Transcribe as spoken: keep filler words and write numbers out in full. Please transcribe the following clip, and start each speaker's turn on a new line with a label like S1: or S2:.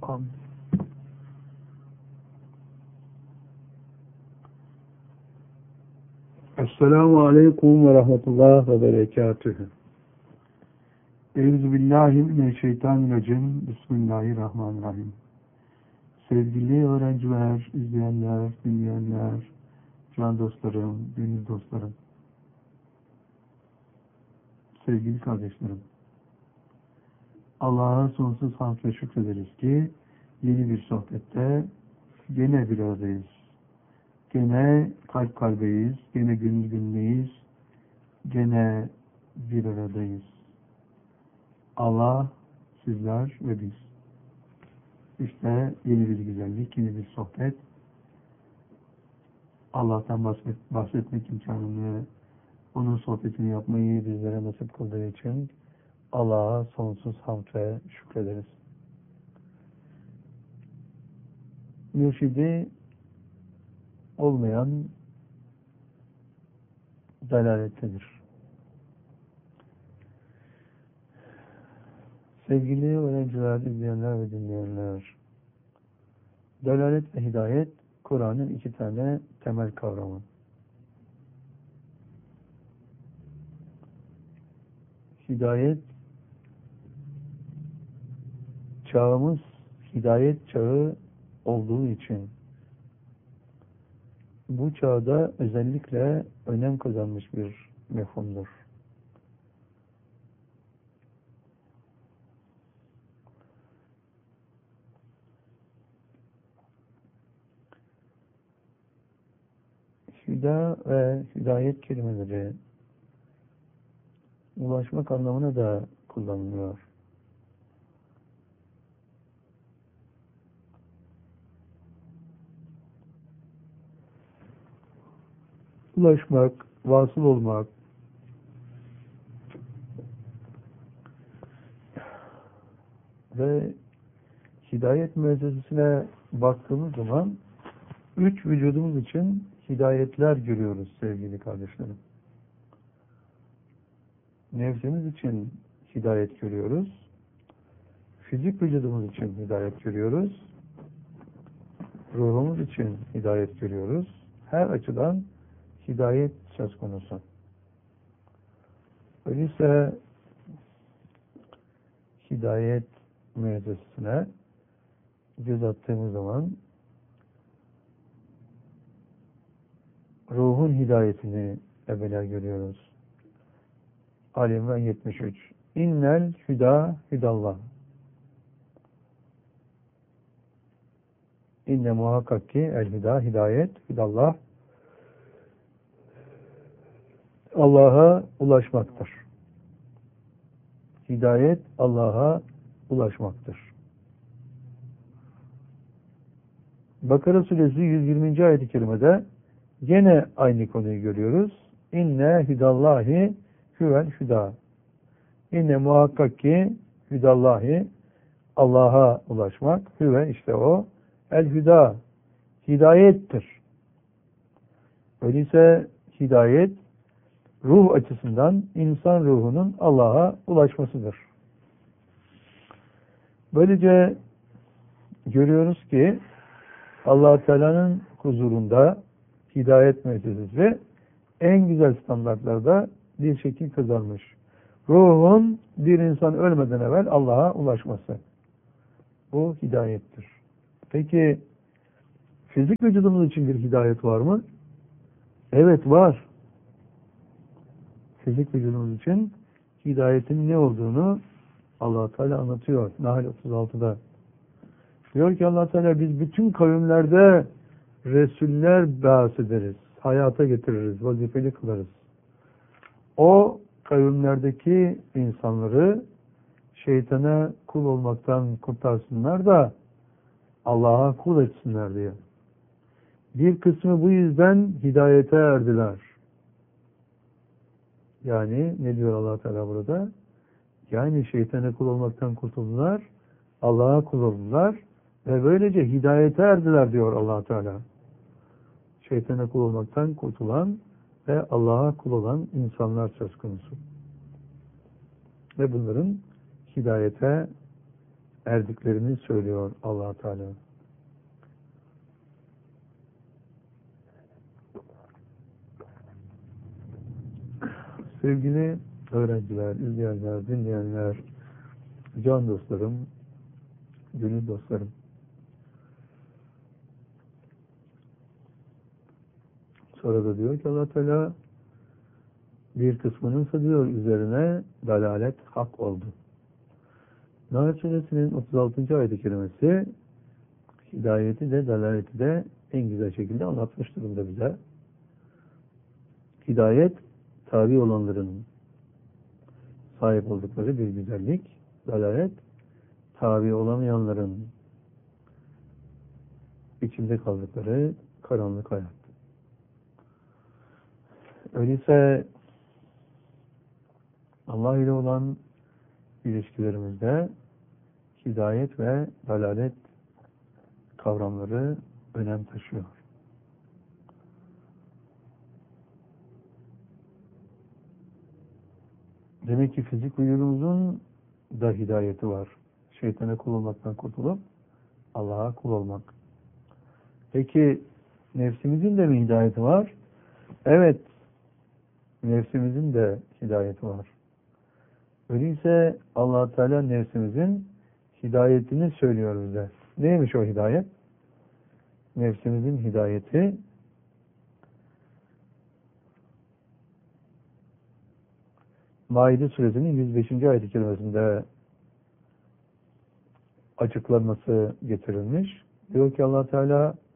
S1: Amin. Esselamu Aleyküm ve Rahmetullah ve Berekatühü. Euzubillahimineşşeytanirracim. Bismillahirrahmanirrahim. Sevgili öğrenciler, izleyenler, dinleyenler, can dostlarım, gönül dostlarım, sevgili kardeşlerim, Allah'a sonsuz hamd ve şükrederiz ki yeni bir sohbette gene bir aradayız. Gene kalp kalbeyiz, gene gönül gönüldeyiz, gene bir aradayız. Allah, sizler ve biz. İşte yeni bir güzellik, yeni bir sohbet. Allah'tan bahset, bahsetmek imkanını, onun sohbetini yapmayı bizlere nasip kıldığı için Allah'a sonsuz hamd ve şükrederiz. Mürşidi olmayan dalalettedir. Sevgili öğrenciler, izleyenler ve dinleyenler, dalalet ve hidayet, Kur'an'ın iki tane temel kavramı. Hidayet, çağımız hidayet çağı olduğu için bu çağda özellikle önem kazanmış bir mefhumdur. Hüda ve hidayet kelimeleri ulaşmak anlamına da kullanılıyor. Ulaşmak, vasıl olmak, ve hidayet müessesesine baktığımız zaman üç vücudumuz için hidayetler görüyoruz sevgili kardeşlerim. Nefsimiz için hidayet görüyoruz. Fizik vücudumuz için hidayet görüyoruz. Ruhumuz için hidayet görüyoruz. Her açıdan hidayet söz konusu. Öyleyse hidayet müessesesine göz attığımız zaman ruhun hidayetini evvela görüyoruz. Ali İmran yetmiş üç. İnnel hüda hüdallah. İnne muhakkak ki el hüda hidayet hüdallah Allah'a ulaşmaktır. Hidayet Allah'a ulaşmaktır. Bakara suresi yüz yirminci ayet-i kerimede gene aynı konuyu görüyoruz. İnne hüdallahi hüvel hüda. İnne muhakkak ki hüdallahi Allah'a ulaşmak, hüve işte o, el hüda, hidayettir. Öyleyse hidayet ruh açısından insan ruhunun Allah'a ulaşmasıdır. Böylece görüyoruz ki Allah Teala'nın huzurunda hidayet müessesesi en güzel standartlarda bir şekil kazanmış. Ruhun bir insan ölmeden evvel Allah'a ulaşması. Bu hidayettir. Peki fizik vücudumuz için bir hidayet var mı? Evet var. Fizik vücudumuz için hidayetin ne olduğunu Allah Teala anlatıyor. Nahl otuz altıda. Diyor ki Allah Teala biz bütün kavimlerde Resuller bahsederiz. Hayata getiririz. Vazifeli kılarız. O kavimlerdeki insanları şeytana kul olmaktan kurtarsınlar da Allah'a kul etsinler diye. Bir kısmı bu yüzden hidayete erdiler. Yani ne diyor Allah Teala burada? Yani şeytana kul olmaktan kurtuldular, Allah'a kul oldular ve böylece hidayete erdiler diyor Allah Teala. Şeytana kul olmaktan kurtulan ve Allah'a kul olan insanlar söz konusu. Ve bunların hidayete erdiklerini söylüyor Allah Teala. Sevgili öğrenciler, izleyenler, dinleyenler, can dostlarım, gönül dostlarım. Sonra da diyor ki Allah Teala bir kısmının diyor üzerine dalalet hak oldu. Nahl Suresinin otuz altıncı ayet-i kerimesi hidayeti de dalaleti de en güzel şekilde anlatmış durumda bize. Hidayet tabi olanların sahip oldukları bir güzellik, dalalet tabi olamayanların içinde kaldıkları karanlık hayat. Öyleyse Allah ile olan ilişkilerimizde hidayet ve dalalet kavramları önem taşıyor. Demek ki fizik vücudumuzun da hidayeti var. Şeytana kul olmaktan kurtulup Allah'a kul olmak. Peki nefsimizin de mi hidayeti var? Evet, nefsimizin de hidayeti var. Öyleyse Allah Teala nefsimizin hidayetini söylüyor bize. Neymiş o hidayet? Nefsimizin hidayeti Maide suresinin yüz beşinci ayet-i kerimesinde açıklanması getirilmiş. Diyor ki Allah Teala